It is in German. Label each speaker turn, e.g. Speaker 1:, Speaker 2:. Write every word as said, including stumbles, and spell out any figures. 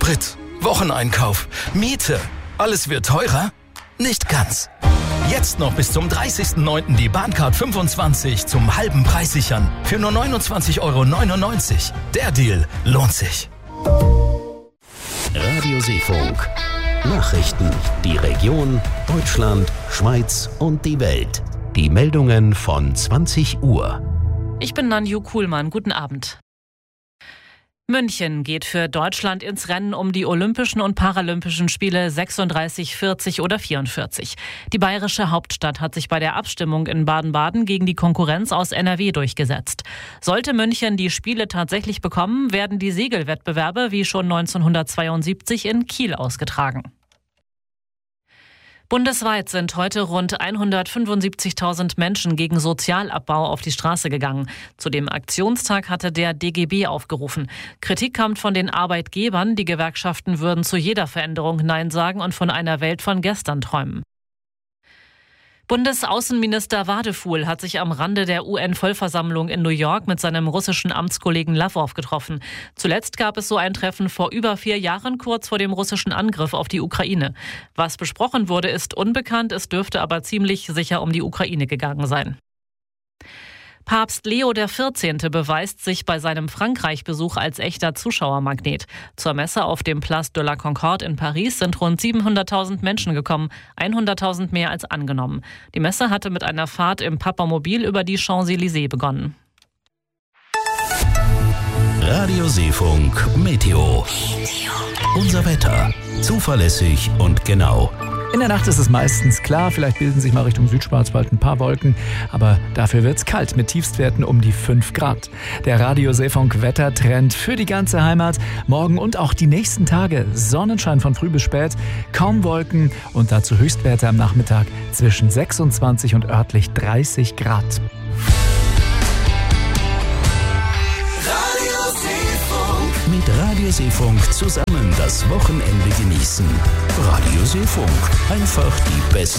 Speaker 1: Sprit, Wocheneinkauf, Miete. Alles wird teurer? Nicht ganz. Jetzt noch bis zum dreißigsten neunten die Bahncard fünfundzwanzig zum halben Preis sichern. Für nur neunundzwanzig Euro neunundneunzig. Der Deal lohnt sich.
Speaker 2: Radio Seefunk. Nachrichten. Die Region, Deutschland, Schweiz und die Welt. Die Meldungen von zwanzig Uhr.
Speaker 3: Ich bin Nanju Kuhlmann. Guten Abend. München geht für Deutschland ins Rennen um die Olympischen und Paralympischen Spiele sechsunddreißig, vierzig oder vierundvierzig. Die bayerische Hauptstadt hat sich bei der Abstimmung in Baden-Baden gegen die Konkurrenz aus N R W durchgesetzt. Sollte München die Spiele tatsächlich bekommen, werden die Segelwettbewerbe wie schon neunzehnhundertzweiundsiebzig in Kiel ausgetragen. Bundesweit sind heute rund hundertfünfundsiebzigtausend Menschen gegen Sozialabbau auf die Straße gegangen. Zu dem Aktionstag hatte der D G B aufgerufen. Kritik kam von den Arbeitgebern, die Gewerkschaften würden zu jeder Veränderung Nein sagen und von einer Welt von gestern träumen. Bundesaußenminister Wadefuhl hat sich am Rande der U N-Vollversammlung in New York mit seinem russischen Amtskollegen Lavrov getroffen. Zuletzt gab es so ein Treffen vor über vier Jahren, kurz vor dem russischen Angriff auf die Ukraine. Was besprochen wurde, ist unbekannt, es dürfte aber ziemlich sicher um die Ukraine gegangen sein. Papst Leo der vierzehnte beweist sich bei seinem Frankreich-Besuch als echter Zuschauermagnet. Zur Messe auf dem Place de la Concorde in Paris sind rund siebenhunderttausend Menschen gekommen, hunderttausend mehr als angenommen. Die Messe hatte mit einer Fahrt im Papamobil über die Champs-Élysées begonnen.
Speaker 2: Radio Seefunk Meteo. Unser Wetter. Zuverlässig und genau.
Speaker 4: In der Nacht ist es meistens klar, vielleicht bilden sich mal Richtung Südschwarzwald ein paar Wolken, aber dafür wird's kalt mit Tiefstwerten um die fünf Grad. Der Radio Seefunk Wettertrend für die ganze Heimat. Morgen und auch die nächsten Tage Sonnenschein von früh bis spät, kaum Wolken und dazu Höchstwerte am Nachmittag zwischen sechsundzwanzig und örtlich dreißig Grad.
Speaker 2: Mit Radio Seefunk zusammen das Wochenende genießen. Radio Seefunk. Einfach die beste